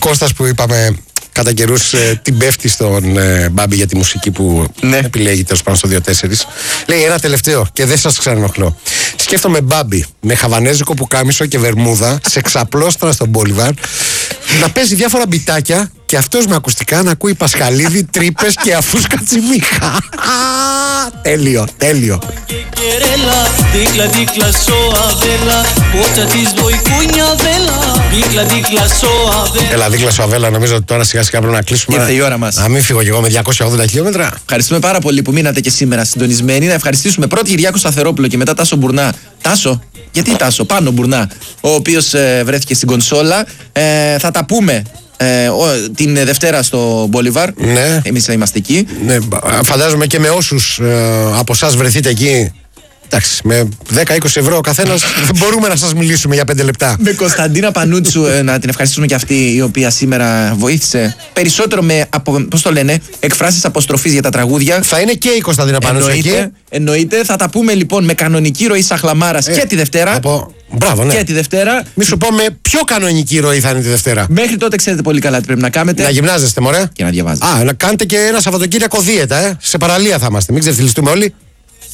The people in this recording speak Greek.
Κώστας που είπαμε κατά καιρούς την πέφτει στον Μπάμπη για τη μουσική που επιλέγει τέλος πάντων στο 2-4. Λέει ένα τελευταίο και δεν σας ξανενοχλώ. Σκέφτομαι Μπάμπη με χαβανέζικο πουκάμισο και βερμούδα σε ξαπλώστρα στον Μπόλιβαρ να παίζει διάφορα μπιτάκια και αυτός με ακουστικά να ακούει Πασχαλίδη, τρύπες και αφούσκα τσιμίχα. Τέλειο, τέλειο. Έλα, δίκλα σου Αβέλα, νομίζω ότι τώρα σιγά σιγά πρέπει να κλείσουμε. Ήρθε η ώρα μας. Να μην φύγω κι εγώ με 280 χιλιόμετρα. Ευχαριστούμε πάρα πολύ που μείνατε και σήμερα συντονισμένοι. Να ευχαριστήσουμε πρώτη Κυριάκο Σταθερόπουλο και μετά Τάσο Μπουρνά. Τάσο, γιατί Τάσο, πάνω Μπουρνά, ο οποίος βρέθηκε στην κονσόλα. Θα τα πούμε την Δευτέρα στο Μπόλιβαρ. Ναι. Εμείς θα είμαστε εκεί. Ναι, φαντάζομαι και με όσους από εσάς βρεθείτε εκεί. Εντάξει, με 10-20 ευρώ ο καθένας μπορούμε να σας μιλήσουμε για 5 λεπτά. Με Κωνσταντίνα Πανούτσου, να την ευχαριστήσουμε και αυτή η οποία σήμερα βοήθησε περισσότερο με, πώς το λένε, εκφράσεις αποστροφής για τα τραγούδια. Θα είναι και η Κωνσταντίνα Πανούτσου εκεί. Εννοείται. Θα τα πούμε λοιπόν με κανονική ροή Σαχλαμάρας και τη Δευτέρα. Μπράβο, ναι. Και τη Δευτέρα. Μη σου πω με πιο κανονική ροή θα είναι τη Δευτέρα. Μέχρι τότε ξέρετε πολύ καλά τι πρέπει να κάνετε. Να γυμνάζεστε, μωρέ. Και να διαβάζετε. Να κάνετε και ένα Σαββατοκύριακο δίαιτα, Σε παραλία θα είμαστε. Μην ξεφτυλιστούμε όλοι.